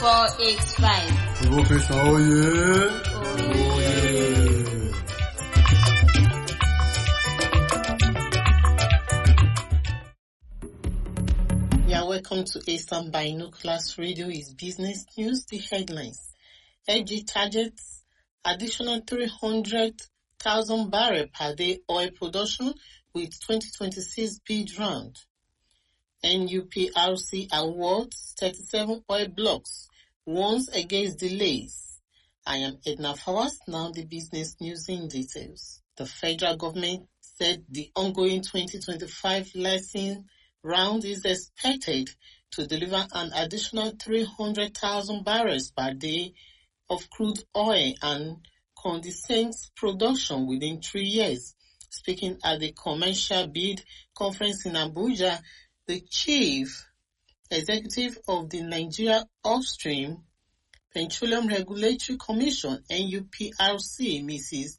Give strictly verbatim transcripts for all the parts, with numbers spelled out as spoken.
four eight five. Professor Oye. Oye. Yeah, welcome to Eastern Binoculars Radio. Is business news. The headlines: L G targets additional three hundred thousand barrel per day oil production with twenty twenty-six bid round. N U P R C awards thirty-seven oil blocks, warns against delays. I am Edna Fawaz. Now the business news in details. The federal government said the ongoing twenty twenty-five licensing round is expected to deliver an additional three hundred thousand barrels per day of crude oil and condensate production within three years. Speaking at the commercial bid conference in Abuja, the chief executive of the Nigeria Upstream Petroleum Regulatory Commission, N U P R C, Missus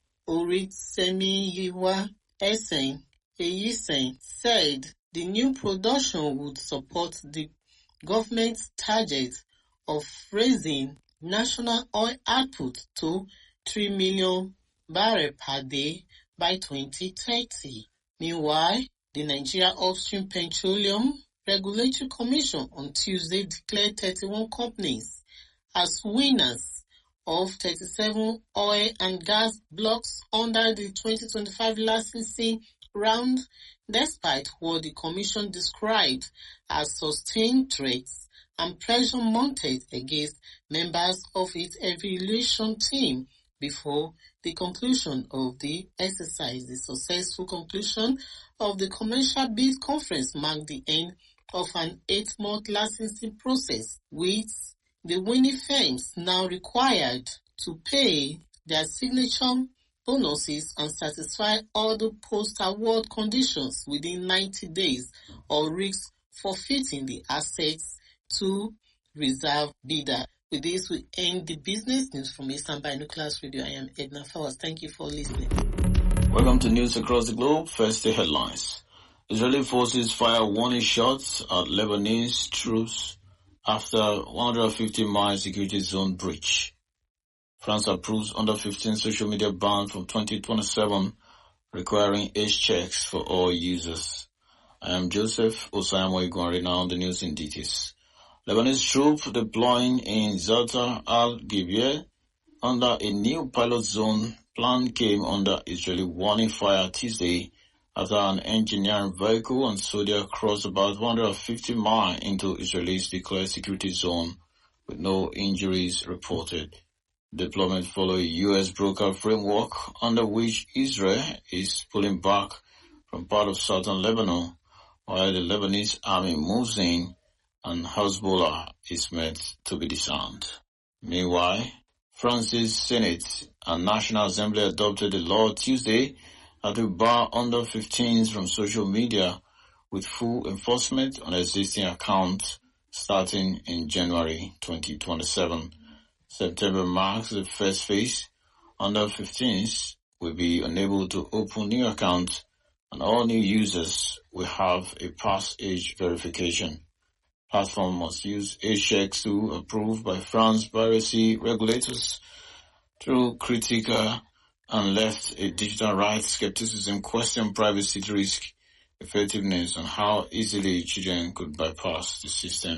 Oritsemiyiwa Esen Eyisen, said the new production would support the government's target of raising national oil output to three million barrels per day by twenty thirty. Meanwhile, the Nigeria Upstream Petroleum Regulatory Commission on Tuesday declared thirty-one companies as winners of thirty-seven oil and gas blocks under the twenty twenty-five licensing round, despite what the Commission described as sustained threats and pressure mounted against members of its evaluation team before the conclusion of the exercise. The successful conclusion of the commercial bid conference marked the end of an eight-month licensing process, with the winning firms now required to pay their signature bonuses and satisfy all the post-award conditions within ninety days or risk forfeiting the assets to reserve bidder. With this, we end the business news from Eastern Binoculars Radio. I am Edna Fawaz. Thank you for listening. Welcome to news across the globe. First, the headlines. Israeli forces fire warning shots at Lebanese troops after one hundred fifty mile security zone breach. France approves under fifteen social media ban from twenty twenty-seven, requiring age checks for all users. I am Joseph Osayamo Igwari. Now on the news in details. Lebanese troops deploying in Zata al-Gibir under a new pilot zone plan came under Israeli warning fire Tuesday after an engineering vehicle and soldier crossed about one hundred fifty miles into Israel's declared security zone with no injuries reported. Deployment followed a U S broker framework under which Israel is pulling back from part of southern Lebanon while the Lebanese army moves in and Hezbollah is meant to be disarmed. Meanwhile, France's Senate and National Assembly adopted a law Tuesday that will bar under fifteens from social media with full enforcement on existing accounts starting in January twenty twenty-seven. September marks the first phase. Under fifteens will be unable to open new accounts and all new users will have a past age verification. Platform must use age checks to approved by France privacy regulators through critical and left a digital rights skepticism question privacy to risk effectiveness and how easily children could bypass the system.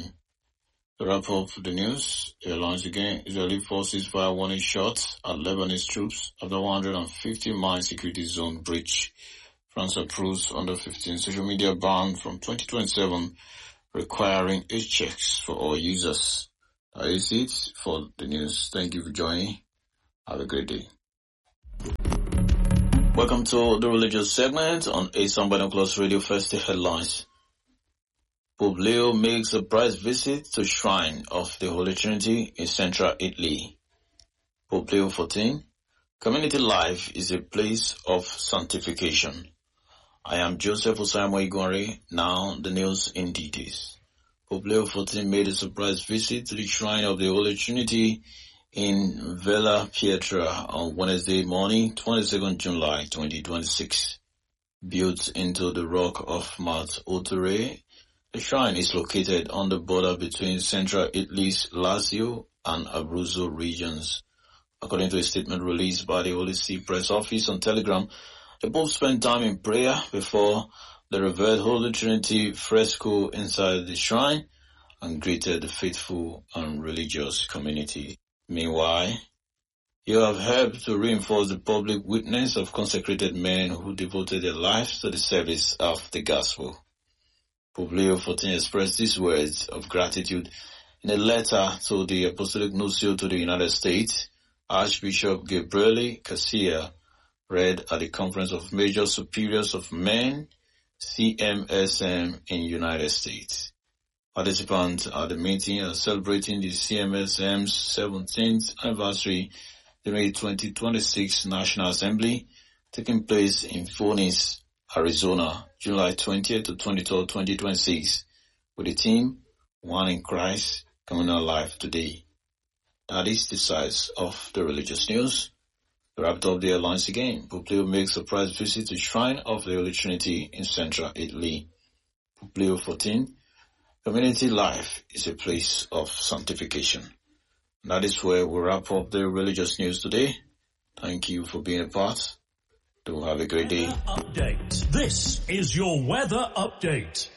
To wrap up the news, once again, Israeli forces fire warning shots at Lebanese troops after one hundred fifty mile security zone breach. France approves under fifteen social media ban from twenty twenty-seven, requiring age checks for all users. That is it for the news. Thank you for joining. Have a great day. Welcome to the religious segment on Eastern Binoculars Radio. First, the headlines. Pope Leo makes a surprise visit to Shrine of the Holy Trinity in central Italy. Pope Leo the fourteenth, community life is a place of sanctification. I am Joseph Osayamo Igwari. Now the news in details. Pope Leo the fourteenth made a surprise visit to the Shrine of the Holy Trinity in Villa Pietra on Wednesday morning, twenty-second July twenty twenty-six. Built into the rock of Mount Otore The shrine is located on the border between central Italy's Lazio and Abruzzo regions. According to a statement released by the Holy See Press Office on Telegram, the Pope spent time in prayer before the revered Holy Trinity fresco inside the shrine and greeted the faithful and religious community. Meanwhile, you have helped to reinforce the public witness of consecrated men who devoted their lives to the service of the gospel. Pope Leo the fourteenth expressed these words of gratitude in a letter to the Apostolic Nuncio to the United States, Archbishop Gabriele Cassia, read at the Conference of Major Superiors of Men, C M S M, in United States. Participants at the meeting are celebrating the C M S M's seventeenth anniversary during the twenty twenty-six National Assembly, taking place in Phoenix, Arizona, July twentieth to twenty-third, twenty twenty-six, with the theme, One in Christ, Communal Life Today. That is the size of the religious news. To wrap up the headlines again, Pope Leo makes a surprise visit to the Shrine of the Holy Trinity in central Italy. Pope Leo the fourteenth, community life is a place of sanctification. And that is where we wrap up the religious news today. Thank you for being a part. Do have a great day. Update. This is your weather update.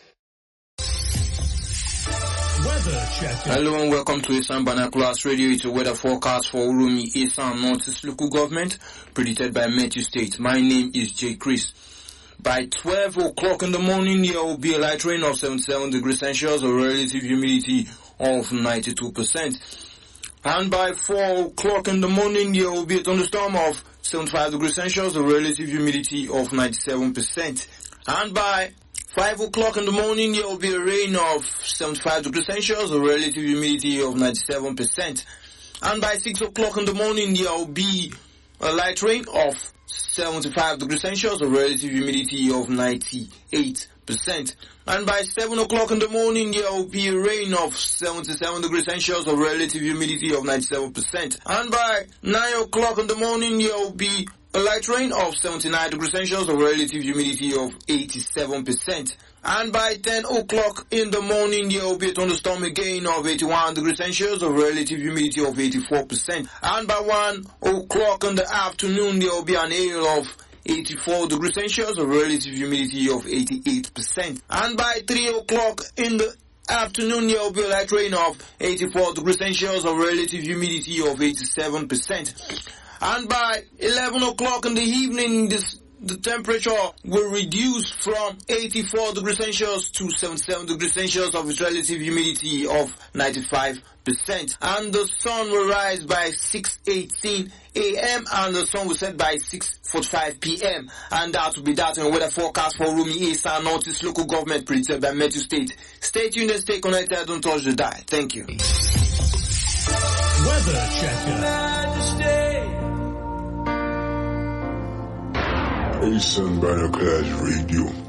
Weather checker. Hello and welcome to Eastern Binoculars Radio. It's a weather forecast for Urumi, Eastern Northeast local government, predicted by Matthew State. My name is J. Chris. By twelve o'clock in the morning, there will be a light rain of seventy-seven degrees Celsius, a relative humidity of ninety-two percent. And by four o'clock in the morning, there will be a thunderstorm of seventy-five degrees Celsius, a relative humidity of ninety-seven percent. And by five o'clock in the morning, there will be a rain of seventy-five degrees Celsius, a relative humidity of ninety-seven percent. And by six o'clock in the morning, there will be a light rain of seventy-five degrees Celsius, a relative humidity of ninety-eight percent. And by seven o'clock in the morning, there will be a rain of seventy-seven degrees Celsius, a relative humidity of ninety-seven percent. And by nine o'clock in the morning, there will be a light rain of seventy-nine degrees Celsius, a relative humidity of eighty-seven percent. And by ten o'clock in the morning, there will be a thunderstorm again of eighty-one degrees Celsius, a relative humidity of eighty-four percent. And by one o'clock in the afternoon, there will be an hail of eighty-four degrees Celsius, a relative humidity of eighty-eight percent. And by three o'clock in the afternoon, there will be a light rain of eighty-four degrees Celsius, a relative humidity of eighty-seven percent. And by eleven o'clock in the evening, this, the temperature will reduce from eighty-four degrees Celsius to seventy-seven degrees Celsius of its relative humidity of ninety-five percent. And the sun will rise by six eighteen a m and the sun will set by six forty-five p m And that will be that in weather forecast for Urumi, Eastern Northeast local government, predicted by Matthew State. Stay tuned and stay connected. Don't touch the dial. Thank you. Weather checker. Eastern Binoculars Radio.